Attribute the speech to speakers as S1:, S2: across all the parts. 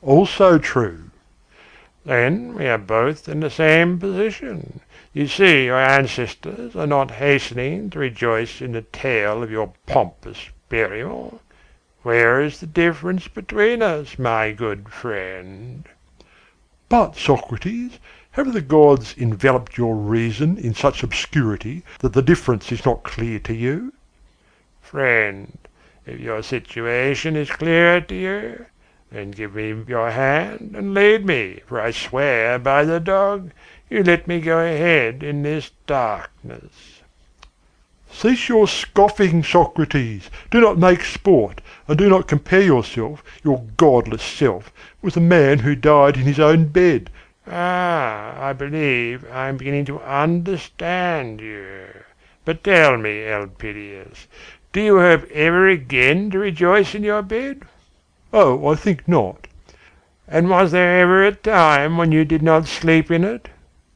S1: Also true. Then we are both in the same position. You see, your ancestors are not hastening to rejoice in the tale of your pompous burial. Where is the difference between us, my good friend? But, Socrates, have the gods enveloped your reason in such obscurity that the difference is not clear to you? Friend, if your situation is clear to you, then give me your hand and lead me, for I swear by the dog you let me go ahead in this darkness. Cease your scoffing, Socrates. Do not make sport, and do not compare yourself, your godless self, with a man who died in his own bed. Ah, I believe I am beginning to understand you. But tell me, Elpidias, do you hope ever again to rejoice in your bed? Oh, I think not. And was there ever a time when you did not sleep in it?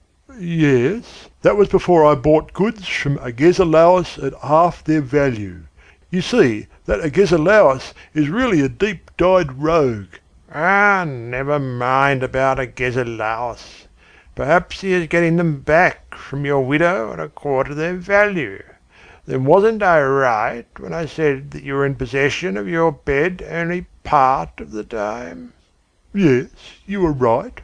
S1: Yes, that was before I bought goods from Agesilaus at half their value. You see, that Agesilaus is really a deep-dyed rogue. Ah, never mind about Agesilaus. Perhaps he is getting them back from your widow at a quarter their value. Then wasn't I right when I said that you were in possession of your bed only part of the time? Yes, you were right.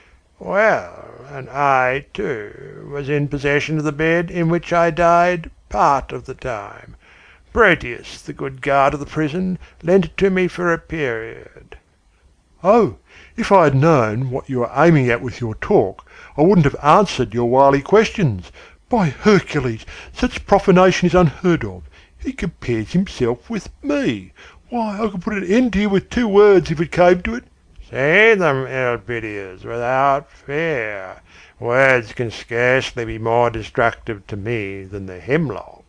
S1: Well, and I, too, was in possession of the bed in which I died part of the time. Proteus, the good guard of the prison, lent it to me for a period. Oh, if I had known what you were aiming at with your talk, I wouldn't have answered your wily questions. By Hercules, such profanation is unheard of. He compares himself with me. Why, I could put an end to you with 2 words if it came to it. Say them, Elpidias, without fear. Words can scarcely be more destructive to me than the hemlock.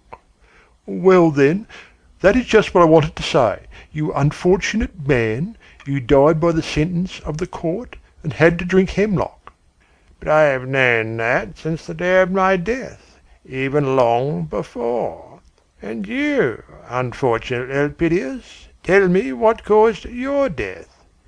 S1: Well then, that is just what I wanted to say. You unfortunate man, you died by the sentence of the court and had to drink hemlock. But I have known that since the day of my death, even long before. And you, unfortunate Elpidias, tell me what caused your death.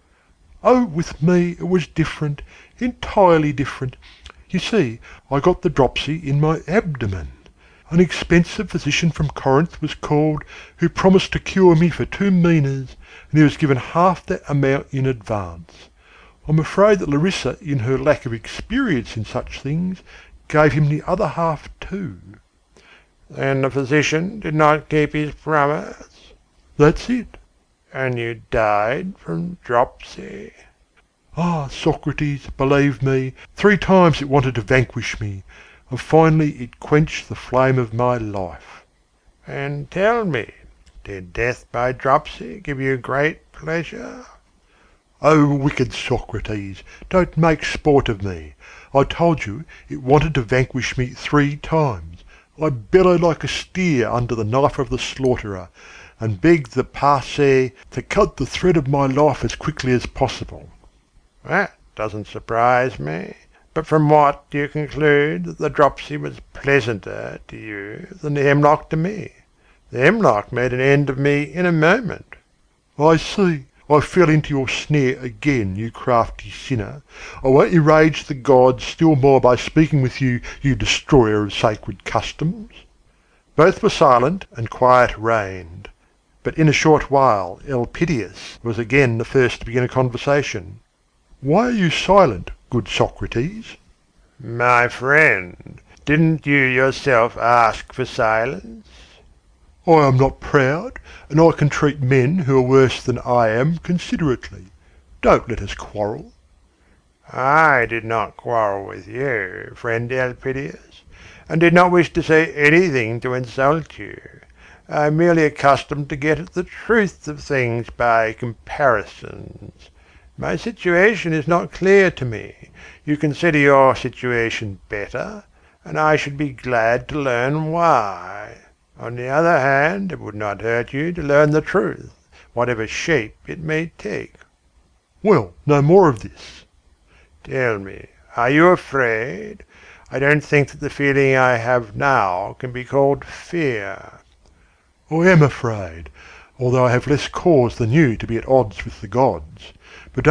S1: Oh, with me it was different, entirely different. You see, I got the dropsy in my abdomen. An expensive physician from Corinth was called, who promised to cure me for 2 minas, and he was given half that amount in advance. I'm afraid that Larissa, in her lack of experience in such things, gave him the other half too. Then the physician did not keep his promise? That's it. And you died from dropsy? Ah, Socrates, believe me, 3 times it wanted to vanquish me, and finally it quenched the flame of my life. And tell me, did death by dropsy give you great pleasure? Oh, wicked Socrates, don't make sport of me. I told you it wanted to vanquish me 3 times. I bellowed like a steer under the knife of the slaughterer, and begged the Parcæ to cut the thread of my life as quickly as possible. That doesn't surprise me. But from what do you conclude that the dropsy was pleasanter to you than the hemlock to me? The hemlock made an end of me in a moment. I see. I fell into your snare again, you crafty sinner. I won't enrage the gods still more by speaking with you, you destroyer of sacred customs. Both were silent, and quiet reigned. But in a short while Elpidias was again the first to begin a conversation. Why are you silent, good Socrates? My friend, didn't you yourself ask for silence? I am not proud, and I can treat men who are worse than I am considerately. Don't let us quarrel. I did not quarrel with you, friend Elpidias, and did not wish to say anything to insult you. I am merely accustomed to get at the truth of things by comparisons. My situation is not clear to me. You consider your situation better, and I should be glad to learn why. On the other hand, it would not hurt you to learn the truth, whatever shape it may take. Well, no more of this. Tell me, are you afraid? I don't think that the feeling I have now can be called fear. I am afraid, although I have less cause than you to be at odds with the gods.